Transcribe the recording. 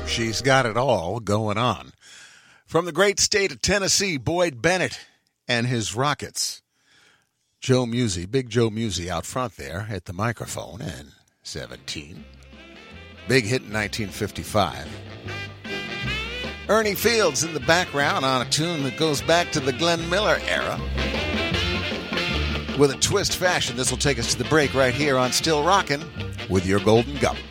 She's got it all going on. From the great state of Tennessee, Boyd Bennett and his Rockets. Joe Musi, Big Joe Musi out front there at the microphone, and 17. Big hit in 1955. Ernie Fields in the background on a tune that goes back to the Glenn Miller era. With a twist fashion, this will take us to the break right here on Still Rockin' with your Golden Gum.